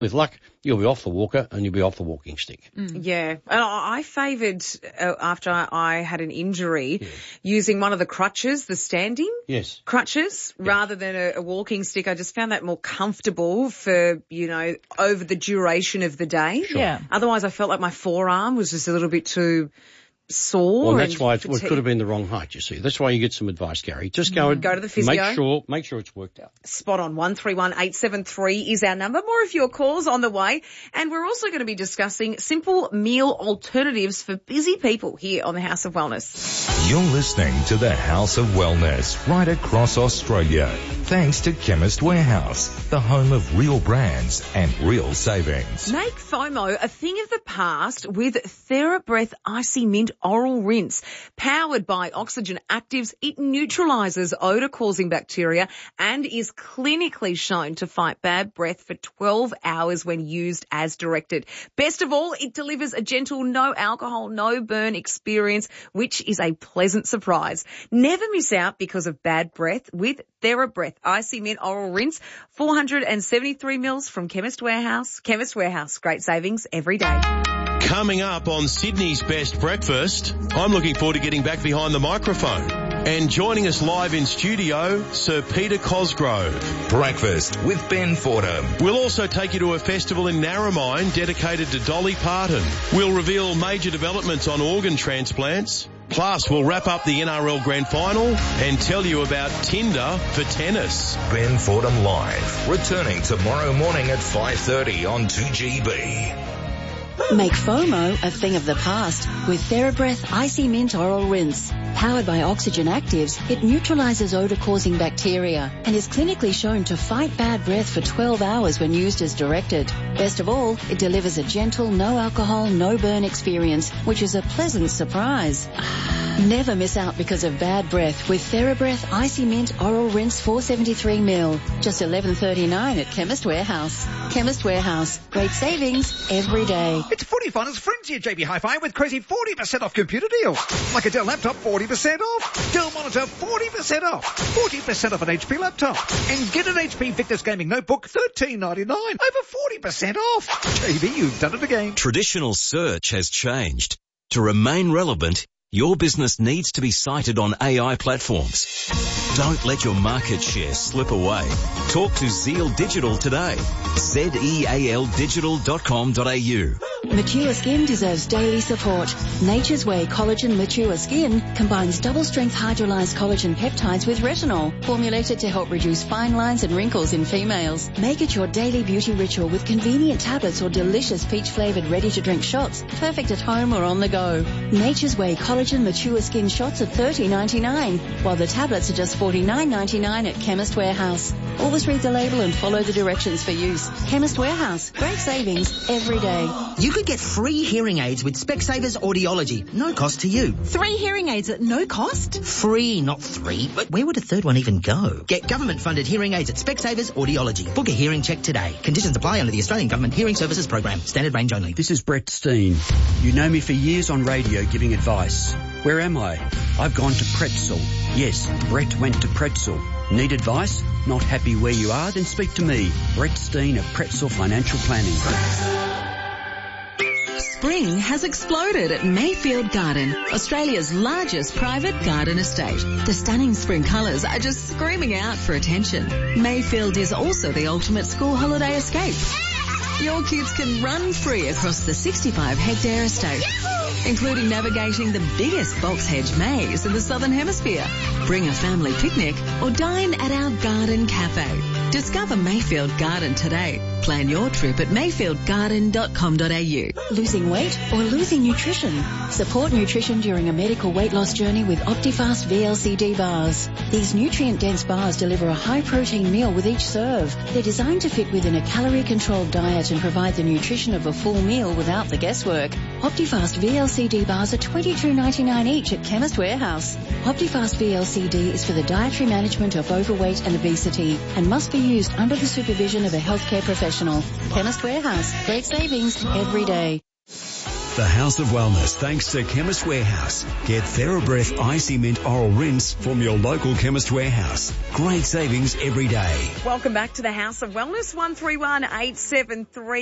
With luck, you'll be off the walker and you'll be off the walking stick. Yeah. I favoured, after I had an injury, using one of the crutches, the standing crutches, rather than a walking stick. I just found that more comfortable for, over the duration of the day. Sure. Yeah. Otherwise, I felt like my forearm was just a little bit too sore. Well, that's why it could have been the wrong height, you see. That's why you get some advice, Gary. Just go to the physio. Make sure it's worked out. Spot on. 131873 is our number. More of your calls on the way. And we're also going to be discussing simple meal alternatives for busy people here on the House of Wellness. You're listening to the House of Wellness right across Australia. Thanks to Chemist Warehouse, the home of real brands and real savings. Make FOMO a thing of the past with TheraBreath Icy Mint Oral Rinse. Powered by Oxygen Actives, it neutralises odour-causing bacteria and is clinically shown to fight bad breath for 12 hours when used as directed. Best of all, it delivers a gentle, no alcohol, no burn experience, which is a pleasant surprise. Never miss out because of bad breath with TheraBreath Icy Mint Oral Rinse. 473 mils from Chemist Warehouse. Chemist Warehouse. Great savings every day. Coming up on Sydney's Best Breakfast, I'm looking forward to getting back behind the microphone. And joining us live in studio, Sir Peter Cosgrove. Breakfast with Ben Fordham. We'll also take you to a festival in Narromine dedicated to Dolly Parton. We'll reveal major developments on organ transplants. Plus, we'll wrap up the NRL Grand Final and tell you about Tinder for tennis. Ben Fordham Live, returning tomorrow morning at 5:30 on 2GB. Make FOMO a thing of the past with TheraBreath Icy Mint Oral Rinse. Powered by Oxygen Actives, it neutralises odour-causing bacteria and is clinically shown to fight bad breath for 12 hours when used as directed. Best of all, it delivers a gentle, no alcohol, no burn experience, which is a pleasant surprise. Never miss out because of bad breath with TheraBreath Icy Mint Oral Rinse 473 ml. Just $11.39 at Chemist Warehouse. Chemist Warehouse. Great savings every day. It's Footy Finals Frenzy at JB Hi-Fi with crazy 40% off computer deals. Like a Dell laptop, 40% off. Dell monitor, 40% off. 40% off an HP laptop. And get an HP Victus Gaming Notebook, $13.99. Over 40% off. JB, you've done it again. Traditional search has changed. To remain relevant, your business needs to be cited on AI platforms. Don't let your market share slip away. Talk to Zeal Digital today. zealdigital.com.au. Mature skin deserves daily support. Nature's Way Collagen Mature Skin combines double-strength hydrolyzed collagen peptides with retinol, formulated to help reduce fine lines and wrinkles in females. Make it your daily beauty ritual with convenient tablets or delicious peach-flavored ready-to-drink shots, perfect at home or on the go. Nature's Way Collagen Mature Skin shots are $30.99, while the tablets are just $49.99 at Chemist Warehouse. Always read the label and follow the directions for use. Chemist Warehouse. Great savings every day. You could get free hearing aids with Specsavers Audiology. No cost to you. 3 hearing aids at no cost? Free, not 3. But where would a third one even go? Get government-funded hearing aids at Specsavers Audiology. Book a hearing check today. Conditions apply under the Australian Government Hearing Services Program. Standard range only. This is Brett Steen. You know me for years on radio giving advice. Where am I? I've gone to Pretzel. Yes, Brett went to Pretzel. Need advice? Not happy where you are? Then speak to me, Brett Steen of Pretzel Financial Planning. Spring has exploded at Mayfield Garden, Australia's largest private garden estate. The stunning spring colours are just screaming out for attention. Mayfield is also the ultimate school holiday escape. Your kids can run free across the 65-hectare estate, including navigating the biggest box hedge maze in the Southern Hemisphere. Bring a family picnic or dine at our garden cafe. Discover Mayfield Garden today. Plan your trip at mayfieldgarden.com.au. Losing weight or losing nutrition? Support nutrition during a medical weight loss journey with Optifast VLCD bars. These nutrient-dense bars deliver a high-protein meal with each serve. They're designed to fit within a calorie-controlled diet and provide the nutrition of a full meal without the guesswork. Optifast VLCD bars are $22.99 each at Chemist Warehouse. Optifast VLCD is for the dietary management of overweight and obesity and must be used under the supervision of a healthcare professional. Chemist Warehouse. Great savings every day. The House of Wellness, thanks to Chemist Warehouse. Get TheraBreath Icy Mint Oral Rinse from your local Chemist Warehouse. Great savings every day. Welcome back to the House of Wellness, 131873.